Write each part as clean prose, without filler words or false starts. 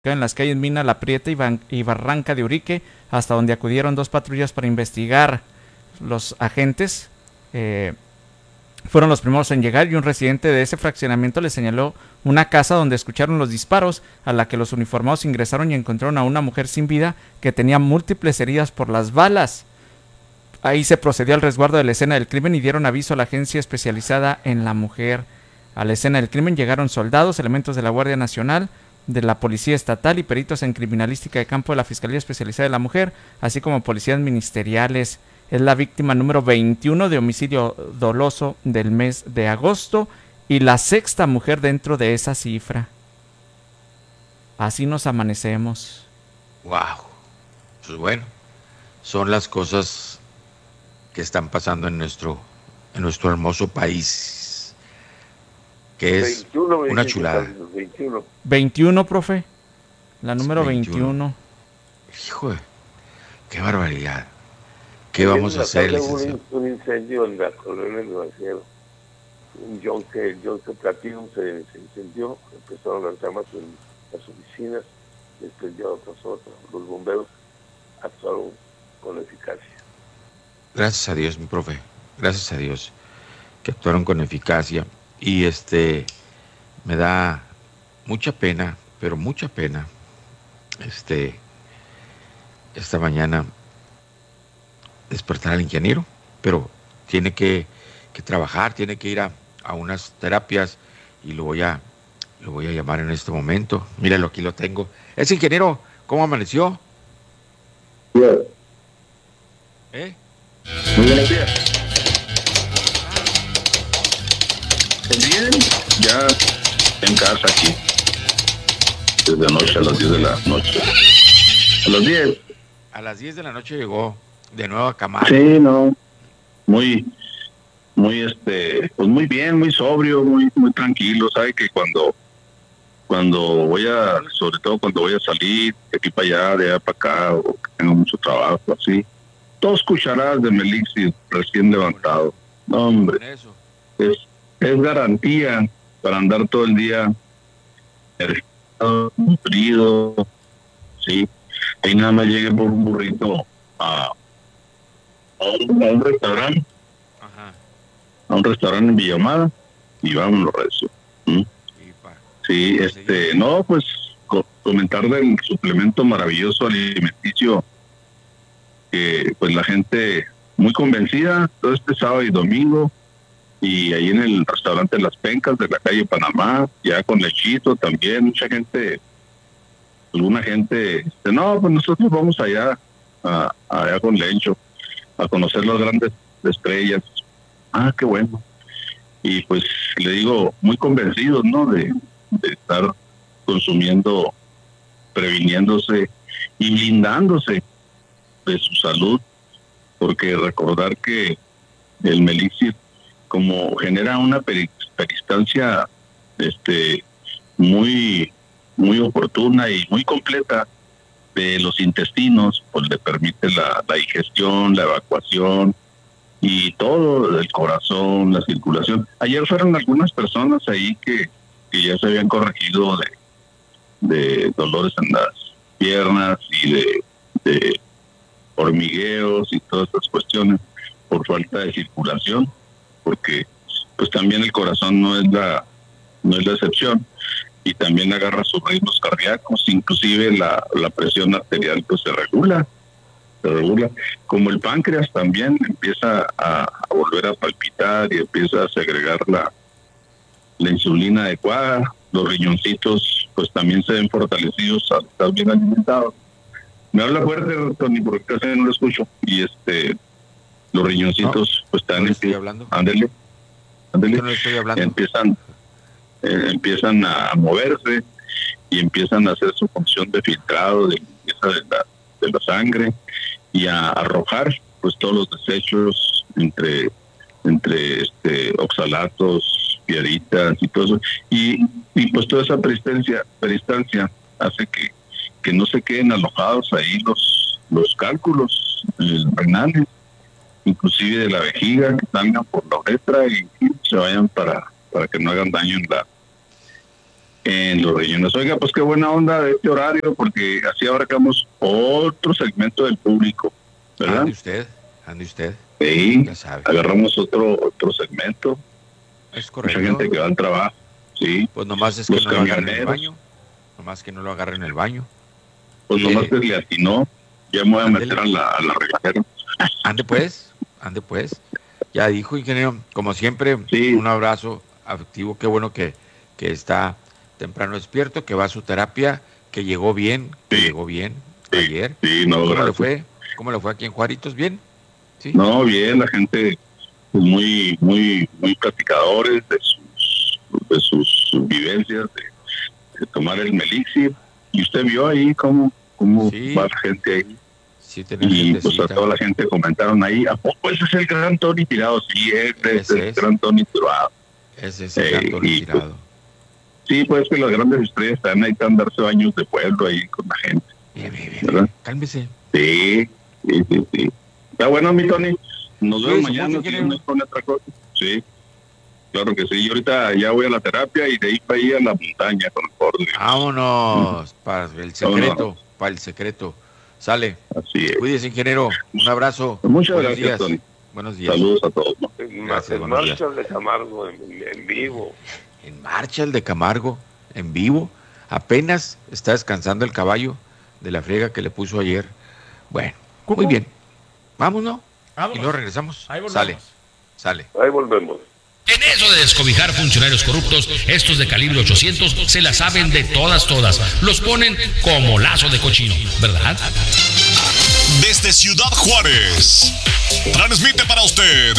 en las calles Mina, La Prieta y Barranca de Urique, hasta donde acudieron 2 patrullas para investigar. Los agentes fueron los primeros en llegar y un residente de ese fraccionamiento le señaló una casa donde escucharon los disparos, a la que los uniformados ingresaron y encontraron a una mujer sin vida que tenía múltiples heridas por las balas. Ahí se procedió al resguardo de la escena del crimen y dieron aviso a la agencia especializada en la mujer. A la escena del crimen llegaron soldados, elementos de la Guardia Nacional, de la Policía Estatal y peritos en criminalística de campo de la Fiscalía Especializada de la Mujer, así como policías ministeriales. Es la víctima número 21 de homicidio doloso del mes de agosto y la 6ª mujer dentro de esa cifra. Así nos amanecemos. Wow. Pues bueno, son las cosas que están pasando en nuestro hermoso país, que es 21, una chulada. 21, profe. La número 21. Hijo, qué barbaridad. ¿Qué vamos a hacer, licenciado? Un incendio en la colonia del Garcero. Un Yonke Platinum se incendió, empezaron las llamas en las oficinas, desprendió otras. Los bomberos actuaron con eficacia. Gracias a Dios, mi profe. Gracias a Dios que actuaron con eficacia. Y me da mucha pena, pero mucha pena, esta mañana despertar al ingeniero, pero tiene que trabajar, tiene que ir a unas terapias y lo voy a llamar en este momento. Míralo, aquí lo tengo. Ese ingeniero, ¿cómo amaneció? Bien. Muy buenos días. Bien, ya en casa aquí. Desde anoche a las 10 de la noche. A las 10. A las 10 de la noche llegó de nuevo a Camargo. Sí, no. Muy, pues muy bien, muy sobrio, muy tranquilo. Sabe que cuando sobre todo cuando voy a salir de aquí para allá, de allá para acá, o que tengo mucho trabajo, así, 2 cucharadas de Melixir recién levantado. No, hombre, es garantía para andar todo el día nutrido, sí. Ahí nada más llegué por un burrito a un restaurante, a un restaurante en Villamada, y vámonos recio. Sí, no, pues comentar del suplemento maravilloso alimenticio, que pues la gente muy convencida todo este sábado y domingo, y ahí en el restaurante Las Pencas de la calle Panamá, ya con lechito también, mucha gente, alguna gente, no, pues nosotros vamos allá con Lencho a conocer las grandes estrellas. Ah, qué bueno. Y pues le digo, muy convencidos, ¿no? De estar consumiendo, previniéndose y blindándose de su salud, porque recordar que el Melixir, como genera una peristancia muy oportuna y muy completa de los intestinos, pues le permite la digestión, la evacuación y todo, el corazón, la circulación. Ayer fueron algunas personas ahí que ya se habían corregido de dolores en las piernas y de hormigueos y todas estas cuestiones por falta de circulación, porque pues también el corazón no es la excepción, y también agarra sus ritmos cardíacos, inclusive la presión arterial pues se regula, como el páncreas también empieza a volver a palpitar y empieza a segregar la insulina adecuada. Los riñoncitos pues también se ven fortalecidos al estar bien alimentados. Me habla fuerte, Tony, porque casi no lo escucho. Y los riñoncitos pues están hablando. Ándele. No estoy hablando. Empiezan a moverse y empiezan a hacer su función de filtrado, de limpieza de la sangre, y a arrojar pues todos los desechos entre oxalatos, piedritas y todo eso, y pues toda esa peristancia hace que no se queden alojados ahí los cálculos renales, inclusive de la vejiga, que salgan por la uretra y se vayan para que no hagan daño en los rellenos. Oiga, pues qué buena onda de este horario, porque así abarcamos otro segmento del público, ¿verdad? Ande usted. Sí, agarramos otro segmento. Es correcto. Mucha gente que va al trabajo, sí. Pues nomás es que no lo agarren en el baño. Nomás que no lo agarren en el baño. Pues nomás que le atinó. Ya me voy a meter a la regadera. Ande pues. Ya dijo, ingeniero, como siempre, sí. Un abrazo afectivo. Qué bueno que está temprano despierto, que va a su terapia, que llegó bien, ayer. Sí, no, ¿Cómo le fue aquí en Juaritos? ¿Bien? ¿Sí? No, bien, la gente pues, muy platicadores de sus vivencias, de tomar el Melixir. Y usted vio ahí cómo sí. Va la gente ahí. Sí, y pues a toda la gente comentaron ahí, ¿a poco ese es el gran Tony Tirado? Sí, ese es el gran Tony Tirado. Ese es el gran Tony Tirado. Pues, sí, pues que las grandes estrellas están ahí, están darse baños de pueblo ahí con la gente. Bien. Cálmese. Sí. Está bueno, mi Tony. Nos vemos mañana si nos pone otra cosa. Sí, claro que sí. Y ahorita ya voy a la terapia y de ahí para ir a la montaña con el borde. Vámonos, para el secreto. Sale. Así es. Cuídese, ingeniero. Un abrazo. Muchas gracias, Tony. Buenos días. Saludos a todos. ¿No? En marcha el de Camargo en vivo. En marcha el de Camargo en vivo. Apenas está descansando el caballo de la friega que le puso ayer. Bueno, muy bien. Vámonos. Y luego regresamos. Ahí volvemos. Sale. Ahí volvemos. En eso de descobijar funcionarios corruptos, estos de calibre 800 se la saben de todas. Los ponen como lazo de cochino, ¿verdad? Desde Ciudad Juárez, transmite para usted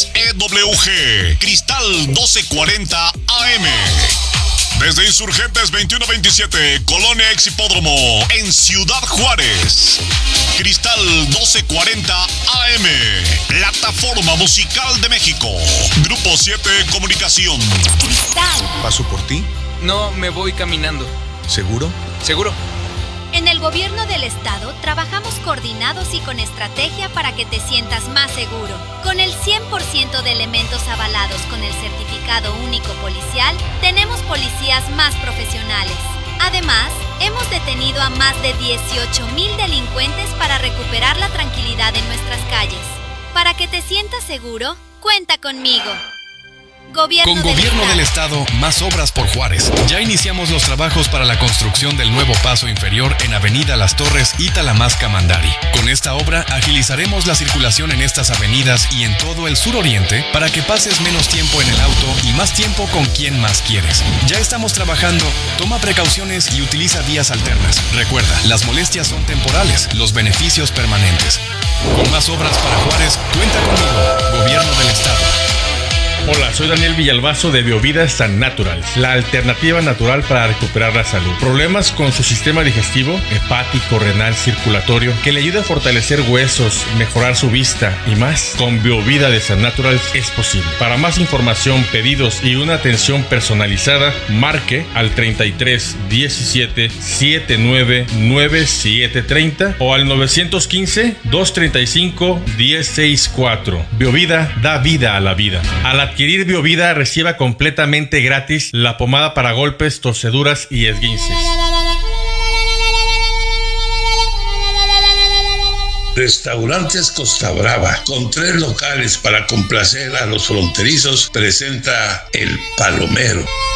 XEWG, Cristal 1240 AM. Desde Insurgentes 2127, Colonia Exhipódromo, en Ciudad Juárez. Cristal 1240 AM, Plataforma Musical de México. Grupo 7 Comunicación. Cristal. ¿Paso por ti? No, me voy caminando. ¿Seguro? ¿Seguro? En el gobierno del estado trabajamos coordinados y con estrategia para que te sientas más seguro. Con el 100% de elementos avalados con el certificado único policial, tenemos policías más profesionales. Además, hemos detenido a más de 18,000 delincuentes para recuperar la tranquilidad en nuestras calles. Para que te sientas seguro, cuenta conmigo. Con Gobierno del Estado, más obras por Juárez. Ya iniciamos los trabajos para la construcción del nuevo paso inferior en Avenida Las Torres y Talamasca-Mandari. Con esta obra agilizaremos la circulación en estas avenidas y en todo el suroriente para que pases menos tiempo en el auto y más tiempo con quien más quieres. Ya estamos trabajando, toma precauciones y utiliza vías alternas. Recuerda, las molestias son temporales, los beneficios permanentes. Con más obras para Juárez, cuenta conmigo, Gobierno del Estado. Hola, soy Daniel Villalbazo de Biovida San Natural, la alternativa natural para recuperar la salud. Problemas con su sistema digestivo, hepático, renal, circulatorio, que le ayude a fortalecer huesos, mejorar su vista y más. Con Biovida de San Natural es posible. Para más información, pedidos y una atención personalizada, marque al 33 17 79 97 30 o al 915 235 1064. Biovida da vida a la vida. Al adquirir Biovida, reciba completamente gratis la pomada para golpes, torceduras y esguinces. Restaurantes Costa Brava, con 3 locales para complacer a los fronterizos, presenta El Palomero.